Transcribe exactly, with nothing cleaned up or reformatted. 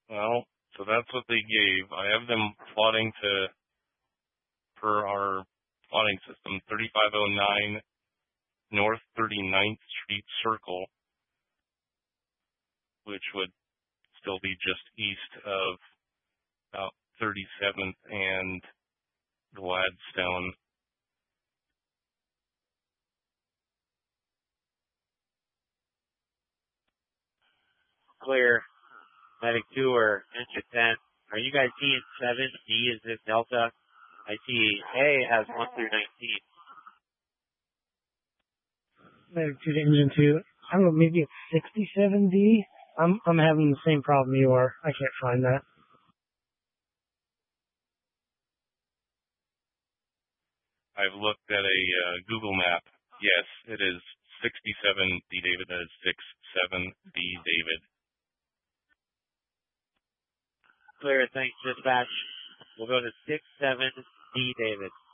Well, so that's what they gave. I have them plotting to, per our plotting system, thirty-five oh nine North thirty-ninth Street Circle, which would still be just east of about thirty-seventh and Gladstone. Clear. Medic two or engine ten. Are you guys seeing seven? D is this Delta? I see A has one through nineteen. Medic two to engine two. I don't know, maybe it's sixty-seven D? I'm, I'm having the same problem you are. I can't find that. I've looked at a uh, Google map. Yes, it is sixty-seven D David. That is six seven D David. Clear, thanks, dispatch. We'll go to six seven D David.